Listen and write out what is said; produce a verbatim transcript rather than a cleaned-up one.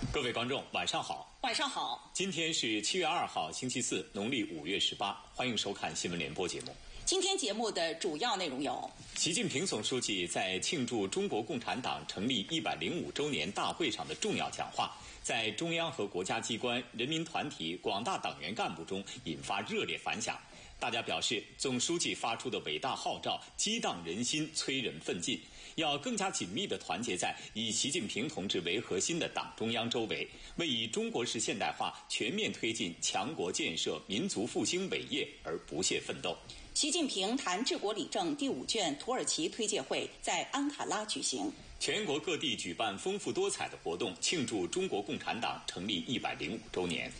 各位观众，晚上好。 晚上好。 今天是七月二号，星期四，农历五月十八。欢迎收看新闻联播节目。 今天节目的主要内容有： 习近平总书记在庆祝中国共产党成立一百零五周年大会上的重要讲话，在中央和国家机关、人民团体、广大党员干部中引发热烈反响。大家表示，总书记发出的伟大号召激荡人心，催人奋进，要更加紧密地团结在以习近平同志为核心的党中央周围，为以中国式现代化全面推进强国建设、民族复兴伟业而不懈奋斗。 习近平谈治国理政第五卷土耳其推介会在安卡拉举行。 全国各地举办丰富多彩的活动，庆祝中国共产党成立一百零五周年。